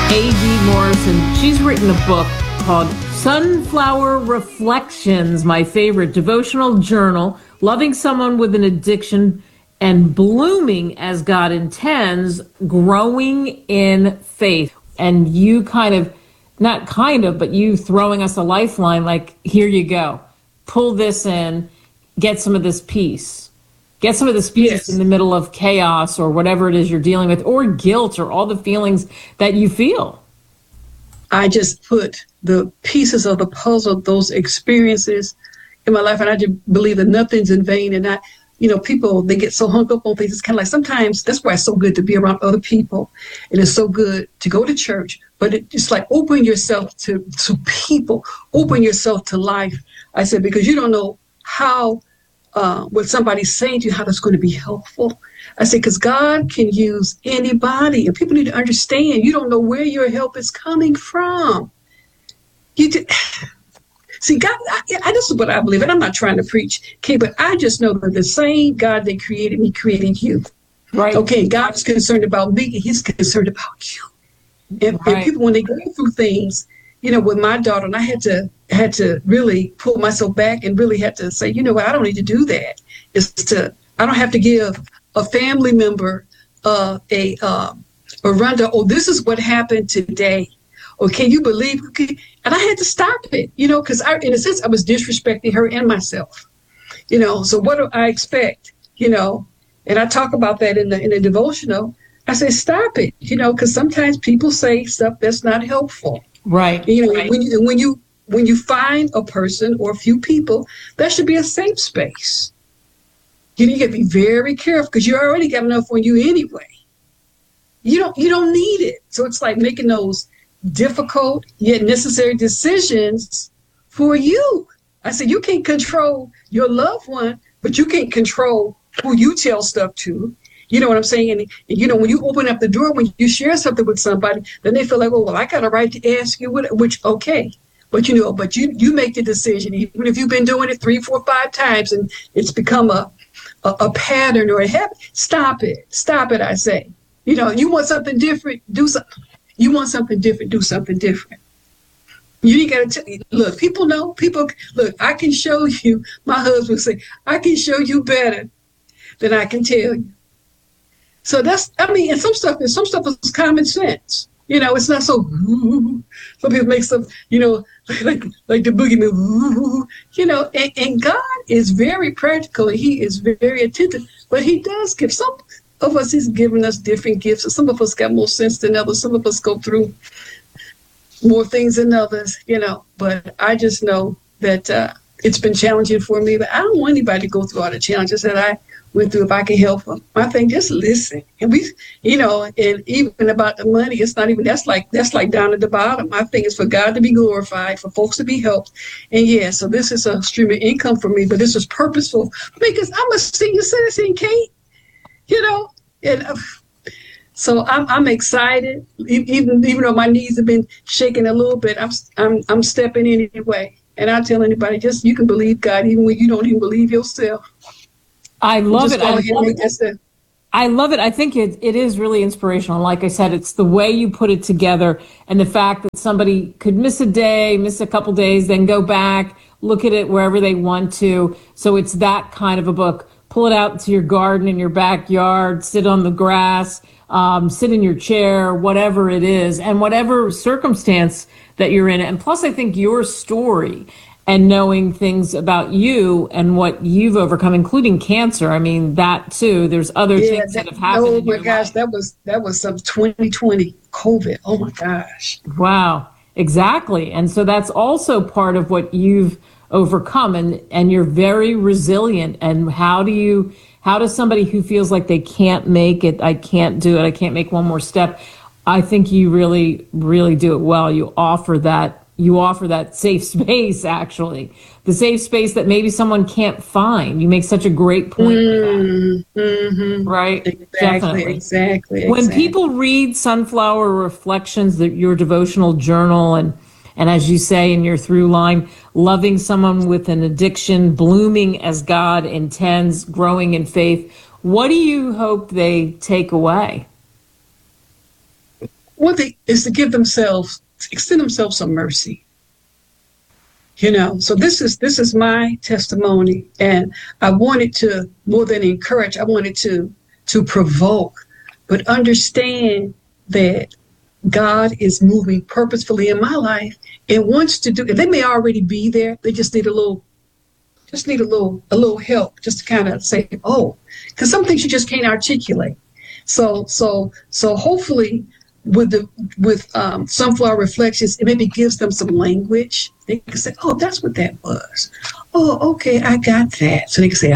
A.D. Morrison. She's written a book called Sunflower Reflections, my favorite devotional journal, loving someone with an addiction and blooming as God intends, growing in faith. And you but you throwing us a lifeline, like, here you go. Pull this in, get some of this peace. Get some of this peace Yes. in the middle of chaos or whatever it is you're dealing with, or guilt, or all the feelings that you feel. I just put the pieces of the puzzle, those experiences in my life, and I just believe that nothing's in vain. And people, they get so hung up on things. It's kind of like, sometimes that's why it's so good to be around other people. And it's so good to go to church, but it's like, open yourself to people, open yourself to life. I said, because you don't know how, what somebody's saying to you, how that's going to be helpful. I said, because God can use anybody, and people need to understand, you don't know where your help is coming from. See, God, this is what I believe, and I'm not trying to preach, okay, but I just know that the same God that created me created you. Right. Okay, God's concerned about me, and he's concerned about you. And people, when they go through things, with my daughter, and I had to really pull myself back and really had to say, I don't need to do that. I don't have to give a family member a rundown. Oh, this is what happened today. Or can you believe? Okay. And I had to stop it, because in a sense, I was disrespecting her and myself, so what do I expect, and I talk about that in the devotional. I say, stop it, because sometimes people say stuff that's not helpful. Right. Right. When you find a person or a few people, that should be a safe space. You got to be very careful, because you already got enough on you anyway. You don't need it. So it's like making those difficult yet necessary decisions for you. I said, you can't control your loved one, but you can't control who you tell stuff to. You know what I'm saying? And when you open up the door, when you share something with somebody, then they feel like, well, I got a right to ask you, which, okay. But, you make the decision, even if you've been doing it 3, 4, 5 times and it's become a pattern or a habit. Stop it. Stop it, I say. You want something different, do something. You want something different, do something different. You ain't got to look, people know. Look, I can show you, my husband would say, I can show you better than I can tell you. So and some stuff is common sense. It's not so, some people make stuff, like the boogeyman, and God is very practical, and he is very attentive, but he does give some of us, he's given us different gifts. Some of us got more sense than others. Some of us go through more things than others, but I just know that it's been challenging for me, but I don't want anybody to go through all the challenges that I went through if I can help them. My thing, just listen. And and even about the money, it's not even, that's like down at the bottom. My thing is for God to be glorified, for folks to be helped. And so this is a stream of income for me, but this is purposeful because I'm a senior citizen, Kate, and so I'm excited. Even though my knees have been shaking a little bit, I'm stepping in anyway. And I tell anybody, just, you can believe God even when you don't even believe yourself. I love it. I love it. I think it is really inspirational. Like I said, it's the way you put it together, and the fact that somebody could miss a day, miss a couple days, then go back, look at it wherever they want to. So it's that kind of a book. Pull it out to your garden in your backyard, sit on the grass, sit in your chair, whatever it is, and whatever circumstance that you're in. And plus, I think your story and knowing things about you and what you've overcome, including cancer. I mean, that too. There's other things that have happened. Oh my gosh, that was some 2020 COVID. Oh my gosh. Wow, exactly. And so that's also part of what you've overcome, and you're very resilient. And how does somebody who feels like they can't make it, I can't do it, I can't make one more step, I think you really, really do it well. You offer that safe space, actually. The safe space that maybe someone can't find. You make such a great point with that. Mm-hmm. Right? Exactly. When people read Sunflower Reflections, your devotional journal, and as you say in your through line, loving someone with an addiction, blooming as God intends, growing in faith, what do you hope they take away? one thing is to extend themselves some mercy. So this is my testimony, and I wanted to, more than encourage, I wanted to provoke, but understand that God is moving purposefully in my life and wants to do. And they may already be there. They just need a little help, just to kind of say, oh, because some things you just can't articulate. So hopefully with Sunflower Reflections, it maybe gives them some language. They can say, oh, that's what that was. Oh, okay, I got that. So they can say,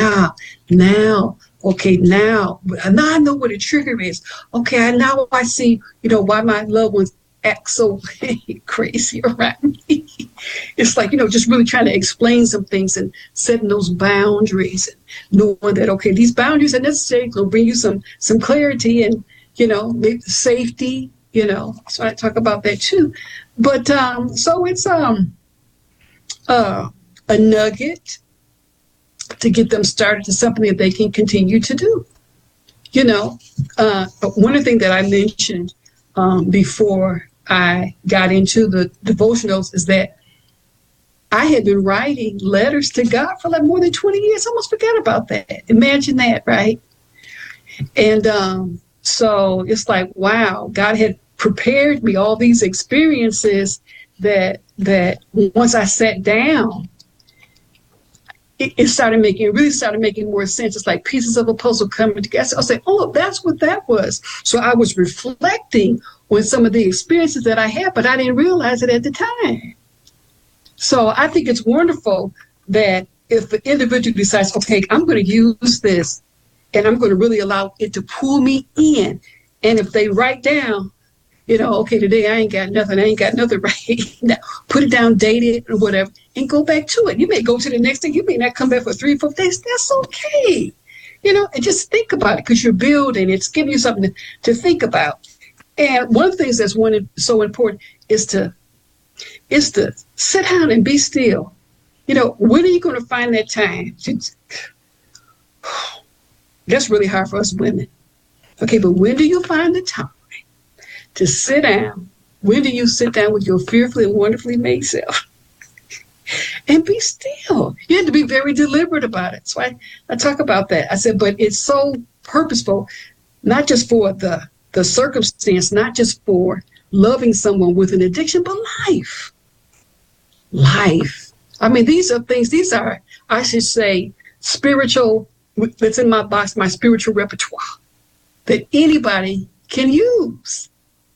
okay, now I know what a trigger is. Okay, now I see, why my loved ones act so crazy around me. It's like, just really trying to explain some things and setting those boundaries and knowing that, okay, these boundaries are necessary to bring you some clarity and, maybe safety, so I talk about that too. But so it's a nugget to get them started to something that they can continue to do. One of the things that I mentioned before I got into the devotionals is that I had been writing letters to God for like more than 20 years. I almost forgot about that. Imagine that, right? And so it's like, wow, God had prepared me all these experiences that once I sat down, it really started making more sense. It's like pieces of a puzzle coming together. I was like, oh, that's what that was. So I was reflecting on some of the experiences that I had, but I didn't realize it at the time. So I think it's wonderful that if the individual decides, okay, I'm going to use this and I'm going to really allow it to pull me in. And if they write down, okay, today I ain't got nothing right now. Put it down, date it or whatever, and go back to it. You may go to the next thing. You may not come back for 3 or 4 days. That's okay. And just think about it because you're building. It's giving you something to think about. And one of the things that's so important is to sit down and be still. When are you going to find that time? That's really hard for us women. Okay, but when do you find the time to sit down? When do you sit down with your fearfully and wonderfully made self and be still? You have to be very deliberate about it. So I talk about that. I said, but it's so purposeful, not just for the circumstance, not just for loving someone with an addiction, but life. I mean, these are, I should say, spiritual, that's in my box, my spiritual repertoire that anybody can use.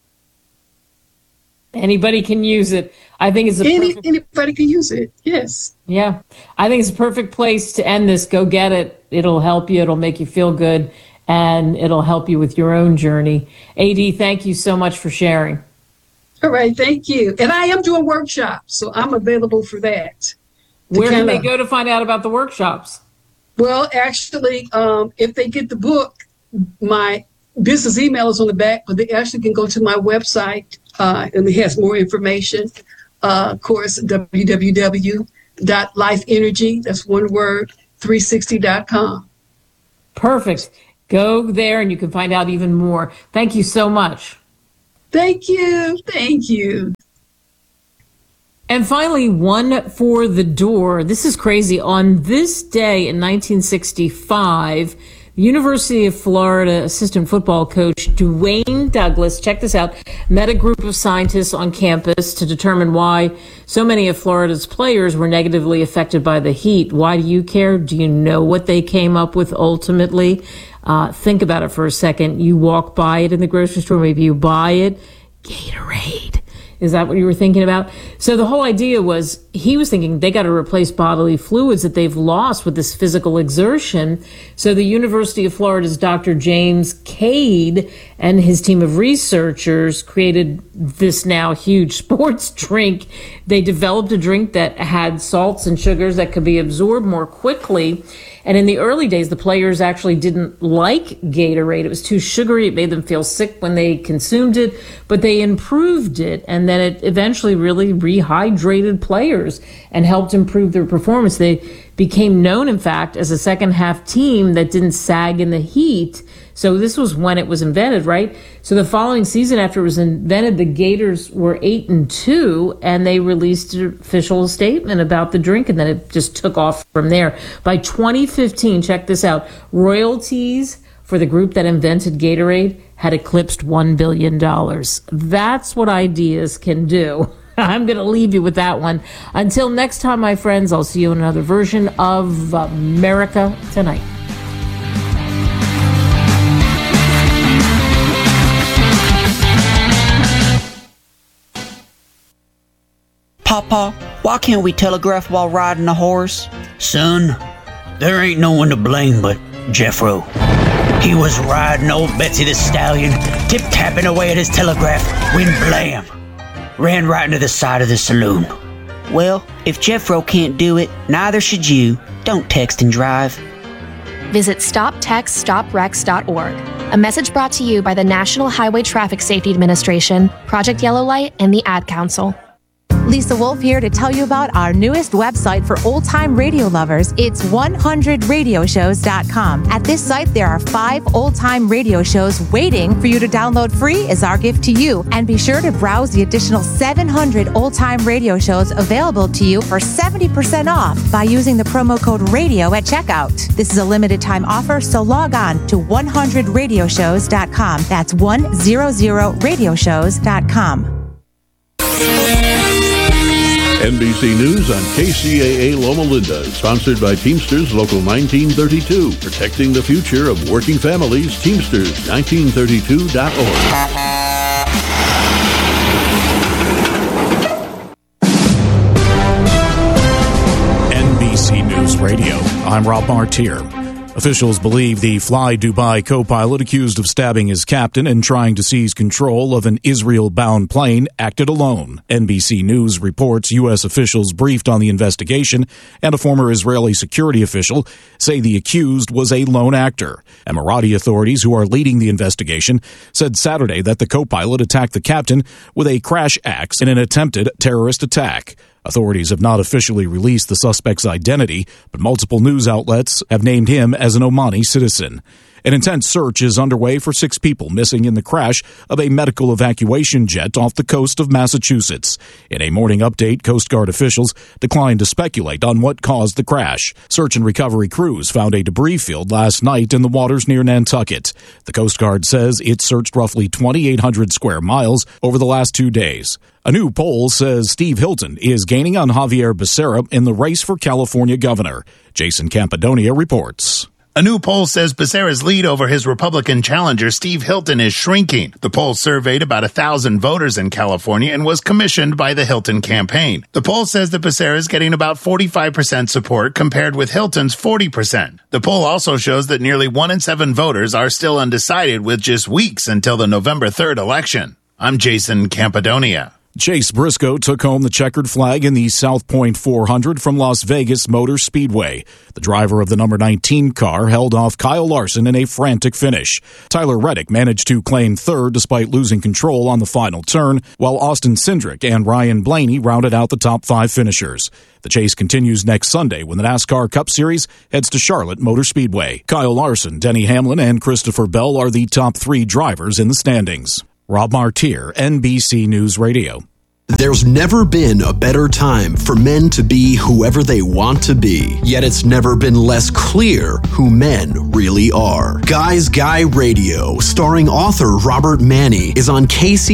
Anybody can use it. I think it's anybody can use it. Yes. Yeah. I think it's a perfect place to end this. Go get it. It'll help you. It'll make you feel good, and it'll help you with your own journey. AD, thank you so much for sharing. All right. Thank you. And I am doing workshops, so I'm available for that. Where can they go to find out about the workshops? Well, actually, if they get the book, my business email is on the back, but they actually can go to my website, and it has more information. Of course, www.lifeenergy, that's one word, 360.com. Perfect. Go there and you can find out even more. Thank you so much. Thank you. Thank you. And finally, one for the door. This is crazy. On this day in 1965, the University of Florida assistant football coach Dwayne Douglas, check this out, met a group of scientists on campus to determine why so many of Florida's players were negatively affected by the heat. Why do you care? Do you know what they came up with ultimately? Think about it for a second. You walk by it in the grocery store, maybe you buy it. Gatorade. Is that what you were thinking about? So the whole idea was, he was thinking they got to replace bodily fluids that they've lost with this physical exertion. So the University of Florida's Dr. James Cade and his team of researchers created this now huge sports drink. They developed a drink that had salts and sugars that could be absorbed more quickly. And in the early days, the players actually didn't like Gatorade. It was too sugary. It made them feel sick when they consumed it, but they improved it. And then it eventually really rehydrated players and helped improve their performance. They became known, in fact, as a second half team that didn't sag in the heat. So this was when it was invented, right? So the following season after it was invented, the Gators were 8-2, and they released an official statement about the drink, and then it just took off from there. By 2015, check this out, royalties for the group that invented Gatorade had eclipsed $1 billion. That's what ideas can do. I'm going to leave you with that one. Until next time, my friends, I'll see you in another version of America Tonight. Papa, why can't we telegraph while riding a horse? Son, there ain't no one to blame but Jeffro. He was riding old Betsy the Stallion, tip-tapping away at his telegraph, when blam! Ran right into the side of the saloon. Well, if Jeffro can't do it, neither should you. Don't text and drive. Visit StopTextStopWrecks.org. A message brought to you by the National Highway Traffic Safety Administration, Project Yellow Light, and the Ad Council. Lisa Wolf here to tell you about our newest website for old-time radio lovers. It's 100radioshows.com. At this site, there are 5 old-time radio shows waiting for you to download free as our gift to you. And be sure to browse the additional 700 old-time radio shows available to you for 70% off by using the promo code RADIO at checkout. This is a limited-time offer, so log on to 100radioshows.com. That's 100radioshows.com. NBC News on KCAA Loma Linda, sponsored by Teamsters Local 1932, protecting the future of working families. Teamsters1932.org. NBC News Radio. I'm Rob Martier. Officials believe the Fly Dubai co-pilot accused of stabbing his captain and trying to seize control of an Israel-bound plane acted alone. NBC News reports U.S. officials briefed on the investigation and a former Israeli security official say the accused was a lone actor. Emirati authorities who are leading the investigation said Saturday that the co-pilot attacked the captain with a crash axe in an attempted terrorist attack. Authorities have not officially released the suspect's identity, but multiple news outlets have named him as an Omani citizen. An intense search is underway for 6 people missing in the crash of a medical evacuation jet off the coast of Massachusetts. In a morning update, Coast Guard officials declined to speculate on what caused the crash. Search and recovery crews found a debris field last night in the waters near Nantucket. The Coast Guard says it searched roughly 2,800 square miles over the last 2 days. A new poll says Steve Hilton is gaining on Javier Becerra in the race for California governor. Jason Campidonia reports. A new poll says Becerra's lead over his Republican challenger, Steve Hilton, is shrinking. The poll surveyed about 1,000 voters in California and was commissioned by the Hilton campaign. The poll says that Becerra is getting about 45% support compared with Hilton's 40%. The poll also shows that nearly 1 in 7 voters are still undecided with just weeks until the November 3rd election. I'm Jason Campidonia. Chase Briscoe took home the checkered flag in the South Point 400 from Las Vegas Motor Speedway. The driver of the number 19 car held off Kyle Larson in a frantic finish. Tyler Reddick managed to claim third despite losing control on the final turn, while Austin Cindric and Ryan Blaney rounded out the top 5 finishers. The chase continues next Sunday when the NASCAR Cup Series heads to Charlotte Motor Speedway. Kyle Larson, Denny Hamlin, and Christopher Bell are the top 3 drivers in the standings. Rob Martier, NBC News Radio. There's never been a better time for men to be whoever they want to be, yet it's never been less clear who men really are. Guys Guy Radio, starring author Robert Manni, is on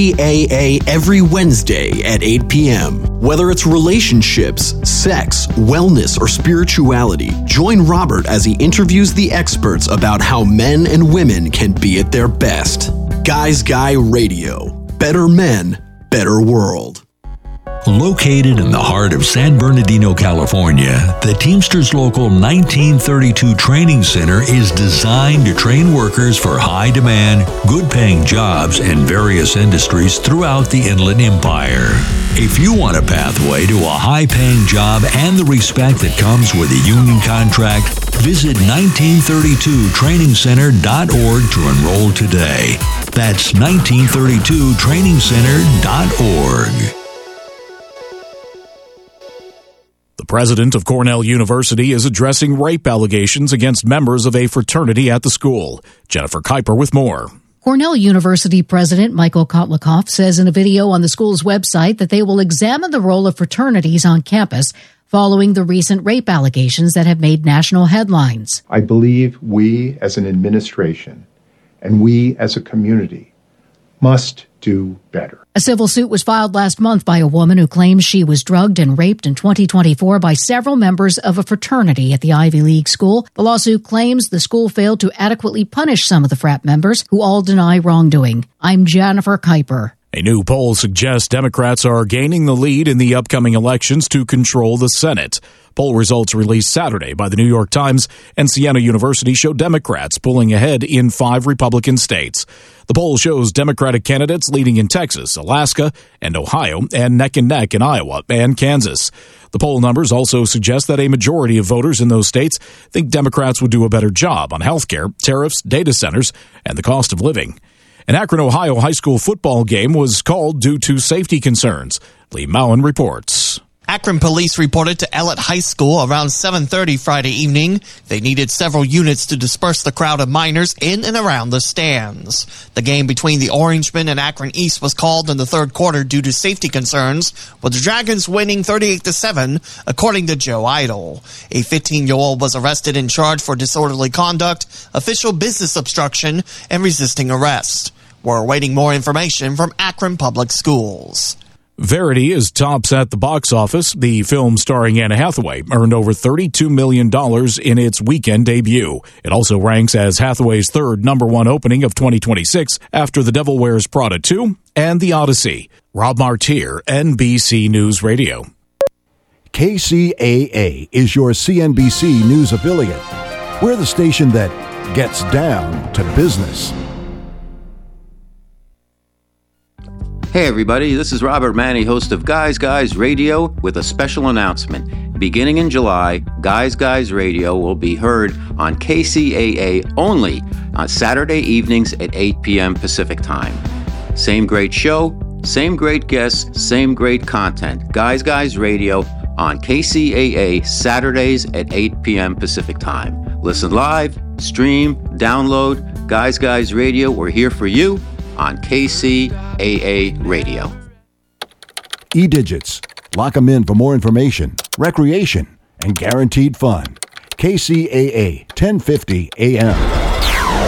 KCAA every Wednesday at 8 p.m. Whether it's relationships, sex, wellness, or spirituality, join Robert as he interviews the experts about how men and women can be at their best. Guys Guy Radio. Better men, better world. Located in the heart of San Bernardino, California, the Teamsters Local 1932 Training Center is designed to train workers for high-demand, good-paying jobs in various industries throughout the Inland Empire. If you want a pathway to a high-paying job and the respect that comes with a union contract, visit 1932trainingcenter.org to enroll today. That's 1932trainingcenter.org. The president of Cornell University is addressing rape allegations against members of a fraternity at the school. Jennifer Kuiper with more. Cornell University President Michael Kotlikoff says in a video on the school's website that they will examine the role of fraternities on campus following the recent rape allegations that have made national headlines. I believe we as an administration and we as a community must do better. A civil suit was filed last month by a woman who claims she was drugged and raped in 2024 by several members of a fraternity at the Ivy League school. The lawsuit claims the school failed to adequately punish some of the frat members, who all deny wrongdoing. I'm Jennifer Kuiper. A new poll suggests Democrats are gaining the lead in the upcoming elections to control the Senate. Poll results released Saturday by the New York Times and Siena University show Democrats pulling ahead in 5 Republican states. The poll shows Democratic candidates leading in Texas, Alaska, and Ohio, and neck in Iowa and Kansas. The poll numbers also suggest that a majority of voters in those states think Democrats would do a better job on health care, tariffs, data centers, and the cost of living. An Akron, Ohio high school football game was called due to safety concerns. Lee Mowen reports. Akron police reported to Ellett High School around 7:30 Friday evening. They needed several units to disperse the crowd of minors in and around the stands. The game between the Orangemen and Akron East was called in the third quarter due to safety concerns, with the Dragons winning 38-7, according to Joe Idle. A 15-year-old was arrested and charged for disorderly conduct, official business obstruction, and resisting arrest. We're awaiting more information from Akron Public Schools. Verity is tops at the box office. The film starring Anna Hathaway earned over $32 million in its weekend debut. It also ranks as Hathaway's third #1 opening of 2026 after The Devil Wears Prada 2 and The Odyssey. Rob Martier, NBC News Radio. KCAA is your CNBC News affiliate. We're the station that gets down to business. Hey everybody, this is Robert Manny, host of Guys Radio, with a special announcement. Beginning in July, Guys Radio will be heard on KCAA only on Saturday evenings at 8 p.m. Pacific Time. Same great show, same great guests, same great content. Guys Radio on KCAA Saturdays at 8 p.m. Pacific Time. Listen live, stream, download Guys Radio. We're here for you on KCAA Radio. E-Digits. Lock them in for more information, recreation, and guaranteed fun. KCAA 1050 AM.